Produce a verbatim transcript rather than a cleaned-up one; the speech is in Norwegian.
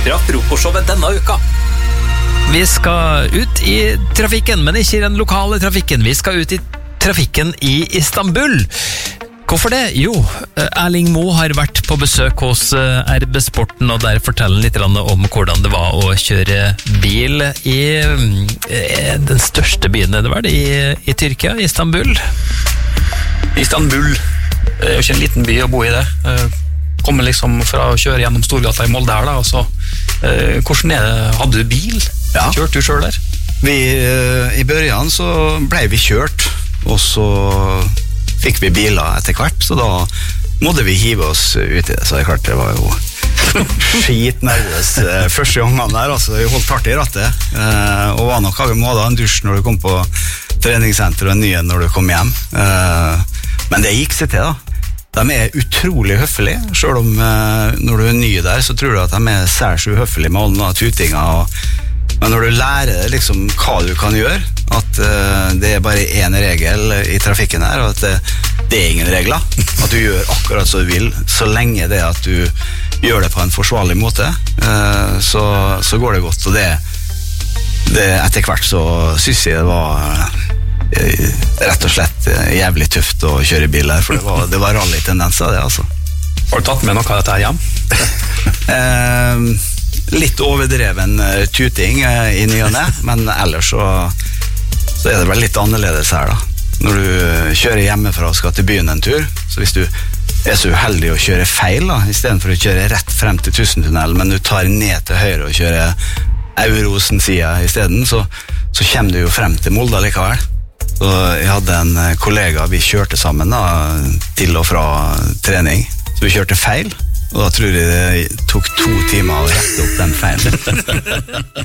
fra frokostshowet denne uka. Vi skal ut i trafikken, men ikke i den lokale trafikken. Vi skal ut i trafikken i Istanbul. Hvorfor det? Jo, Erling Moe har vært på besøk hos R B Sporten, og der forteller han litt om hvordan det var å kjøre bil i den største byen, det var det, i, i Tyrkia, Istanbul. Istanbul er jo ikke en liten by å bo i det. Kommer liksom fra å kjøre gjennom Storgata i Molde her da, og så, hvordan er det? Hadde du bil? Ja. Kjørte du selv der? Vi, i børjan så ble vi kjørt, og så fikk vi biler etter hvert, så da måtte vi hive oss ut i det, så det er klart det var jo skitnervøs første gangen der, altså vi holdt hardt i rattet, og var nok av måte en dusj når du kom på treningssenter og en ny når du kom hjem, men det gikk seg til da. De er utrolig høflige, selv om når du er ny der, så tror du at de er særs uhøflige med alle tutinga, men når du lærer liksom hva du kan gjøre, at uh, det er bare en regel i trafikken her, og at det, det er ingen regler, at du gjør akkurat som du vil, så lenge det at du gjør det på en forsvarlig måte, uh, så, så går det godt, og det, det etter hvert så synes jeg det var uh, rett og slett uh, jævlig tøft å kjøre bil her, for det var, det var rally-tendenser det, altså. Har du tatt med noe av dette her hjem? uh, litt overdreven uh, tuting uh, i ny og ne, men ellers så så er det vel litt annerledes her da. Når du kjører hjemmefra og skal til byen en tur, så hvis du er så uheldig å kjøre feil da, i stedet for å kjøre rett frem til Tusentunnelen, men du tar ned til høyre og kjører Eurosen-siden i stedet, så, så kommer du jo frem til Molde likevel. Så jeg hadde en kollega, vi kjørte sammen da, til og fra trening, så vi kjørte feil, og da tror jeg det tok to timer å rette opp den feilen.